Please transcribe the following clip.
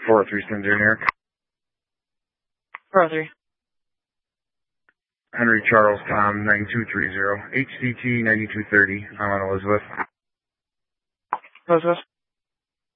403 Slim Junior. 403. Henry Charles Tom 9230. HCT 9230. I'm on Elizabeth. Elizabeth.